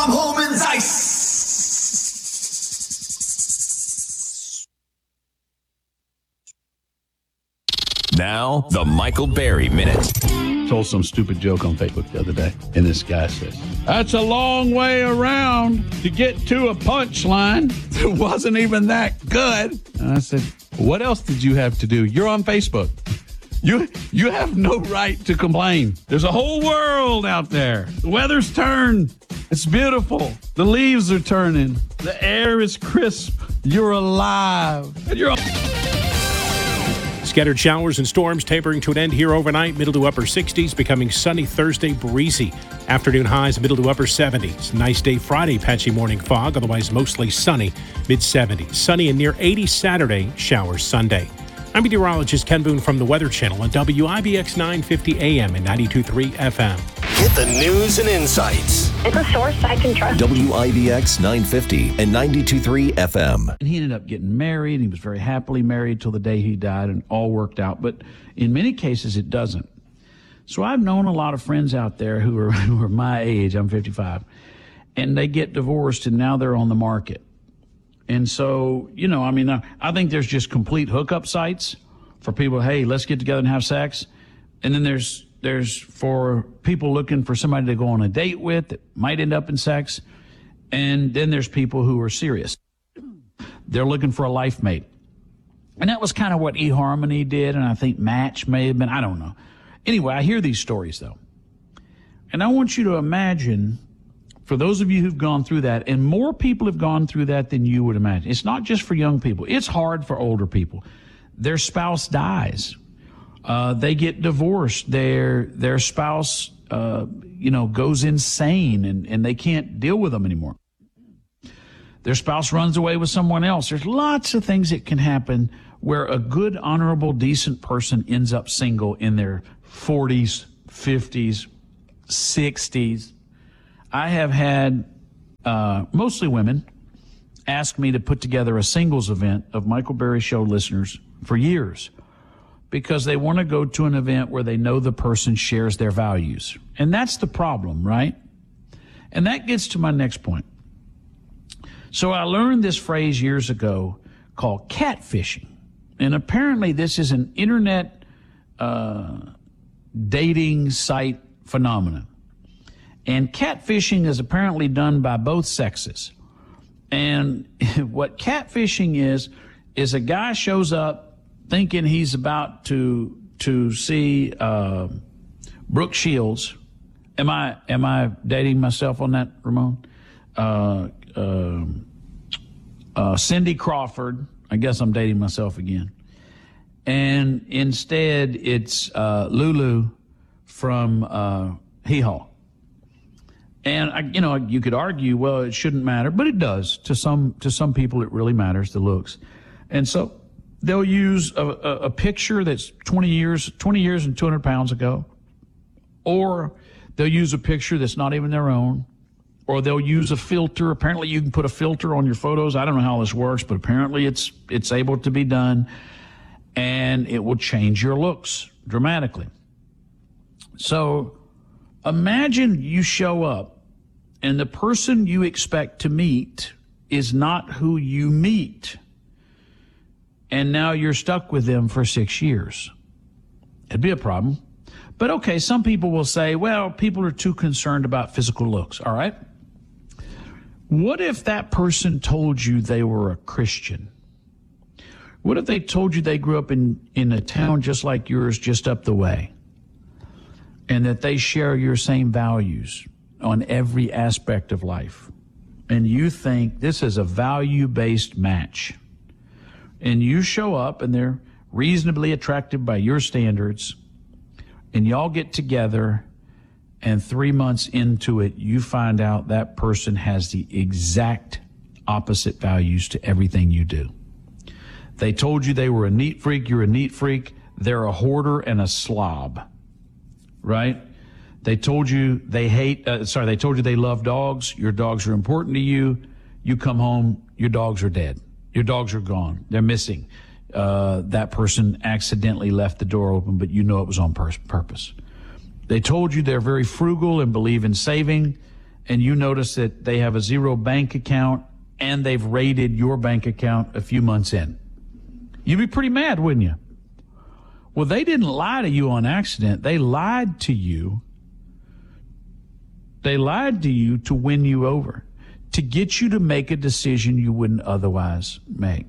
I'm home in Zeiss. Now, the Michael Berry Minute. Told some stupid joke on Facebook the other day, and this guy says, "That's a long way around to get to a punchline. It wasn't even that good." And I said, "What else did you have to do? You're on Facebook. You have no right to complain. There's a whole world out there. The weather's turned. It's beautiful. The leaves are turning. The air is crisp. You're alive. And you're Scattered showers and storms tapering to an end here overnight. Middle to upper 60s, becoming sunny Thursday, breezy. Afternoon highs, middle to upper 70s. Nice day Friday, patchy morning fog, otherwise mostly sunny, mid-70s. Sunny and near 80 Saturday, showers Sunday. I'm meteorologist Ken Boone from the Weather Channel on WIBX 950 AM and 92.3 FM. Get the news and insights. It's a source I can trust. WIBX 950 and 92.3 FM. And he ended up getting married. He was very happily married till the day he died, and all worked out. But in many cases, it doesn't. So I've known a lot of friends out there who are my age. I'm 55. And they get divorced, and now they're on the market. And so, I think there's just complete hookup sites for people. Hey, let's get together and have sex. And then there's for people looking for somebody to go on a date with that might end up in sex. And then there's people who are serious. They're looking for a life mate. And that was kind of what eHarmony did. And I think Match may have been, I don't know. Anyway, I hear these stories though. And I want you to imagine, for those of you who've gone through that, and more people have gone through that than you would imagine. It's not just for young people. It's hard for older people. Their spouse dies. They get divorced. Their spouse, goes insane and they can't deal with them anymore. Their spouse runs away with someone else. There's lots of things that can happen where a good, honorable, decent person ends up single in their 40s, 50s, 60s. I have had mostly women ask me to put together a singles event of Michael Berry Show listeners for years because they want to go to an event where they know the person shares their values. And that's the problem, right? And that gets to my next point. So I learned this phrase years ago called catfishing. And apparently this is an internet dating site phenomenon. And catfishing is apparently done by both sexes. And what catfishing is a guy shows up thinking he's about to see Brooke Shields. Am I dating myself on that, Ramon? Cindy Crawford. I guess I'm dating myself again. And instead, it's Lulu from Hee Haw. And you could argue, well, it shouldn't matter, but it does. To some people, it really matters, the looks. And so they'll use a picture that's 20 years and 200 pounds ago, or they'll use a picture that's not even their own, or they'll use a filter. Apparently, you can put a filter on your photos. I don't know how this works, but apparently it's able to be done, and it will change your looks dramatically. So imagine you show up and the person you expect to meet is not who you meet. And now you're stuck with them for 6 years. It'd be a problem. But okay, some people will say, well, people are too concerned about physical looks. All right. What if that person told you they were a Christian? What if they told you they grew up in a town just like yours, just up the way? And that they share your same values on every aspect of life. And you think this is a value-based match. And you show up and they're reasonably attractive by your standards. And y'all get together, and 3 months into it, you find out that person has the exact opposite values to everything you do. They told you they were a neat freak, you're a neat freak. They're a hoarder and a slob. Right? They told you they told you they love dogs. Your dogs are important to you. You come home, your dogs are dead. Your dogs are gone. They're missing. That person accidentally left the door open, but you know it was on purpose. They told you they're very frugal and believe in saving, and you notice that they have a zero bank account and they've raided your bank account a few months in. You'd be pretty mad, wouldn't you? Well, they didn't lie to you on accident. They lied to you. They lied to you to win you over, to get you to make a decision you wouldn't otherwise make.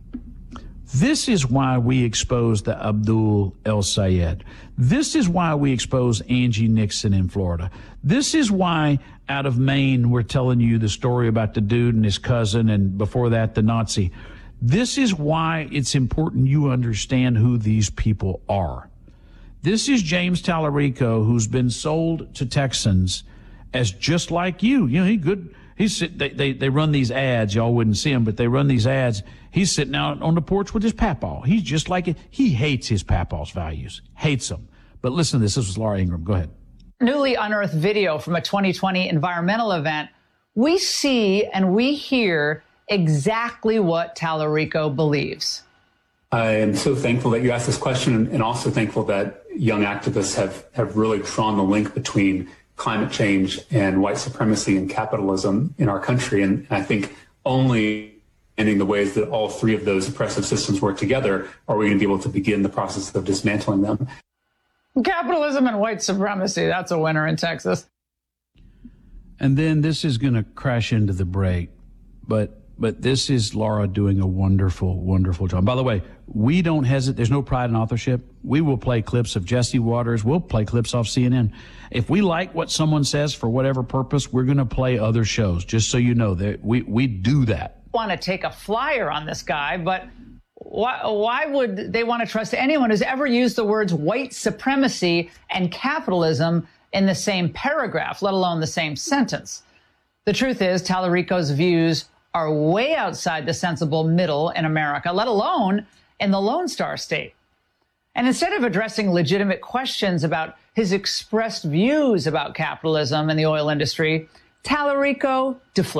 This is why we expose the Abdul El Sayed. This is why we expose Angie Nixon in Florida. This is why out of Maine we're telling you the story about the dude and his cousin, and before that the Nazi. This is why it's important you understand who these people are. This is James Tallarico, who's been sold to Texans as just like you. You know, they run these ads. Y'all wouldn't see them, but they run these ads. He's sitting out on the porch with his papaw. He's just like it. He hates his papaw's values. Hates them. But listen to this. This was Laura Ingraham. Go ahead. Newly unearthed video from a 2020 environmental event. We see and we hear exactly what Tallarico believes. I am so thankful that you asked this question, and also thankful that young activists have really drawn the link between climate change and white supremacy and capitalism in our country. And I think only in the ways that all three of those oppressive systems work together are we going to be able to begin the process of dismantling them. Capitalism and white supremacy, that's a winner in Texas. And then this is going to crash into the break, but this is Laura doing a wonderful, wonderful job. By the way, we don't hesitate. There's no pride in authorship. We will play clips of Jesse Waters. We'll play clips off CNN. If we like what someone says for whatever purpose, we're going to play other shows, just so you know that we do that. Want to take a flyer on this guy, but why would they want to trust anyone who's ever used the words white supremacy and capitalism in the same paragraph, let alone the same sentence? The truth is, Tallarico's views are way outside the sensible middle in America, let alone in the Lone Star State. And instead of addressing legitimate questions about his expressed views about capitalism and the oil industry, Tallarico deflects.